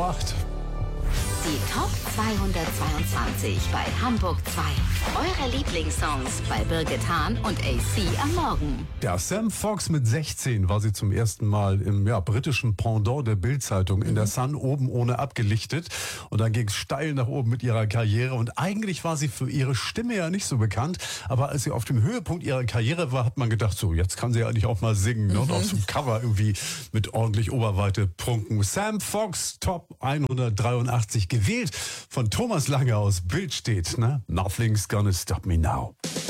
Uhr. Die Top 222 bei Hamburg 2. Eure Lieblingssongs bei Birgit Hahn und AC am Morgen. Ja, Sam Fox mit 16 war sie zum ersten Mal im britischen Pendant der Bild-Zeitung in der Sun oben ohne abgelichtet. Und dann ging es steil nach oben mit ihrer Karriere. Und eigentlich war sie für ihre Stimme ja nicht so bekannt. Aber als sie auf dem Höhepunkt ihrer Karriere war, hat man gedacht, so, jetzt kann sie eigentlich auch mal singen. Ne? Und auf so einem Cover irgendwie mit ordentlich Oberweite prunken. Sam Fox, Top 183, gewählt von Thomas Lange aus Bild steht. Ne? Nothing's gonna stop me now.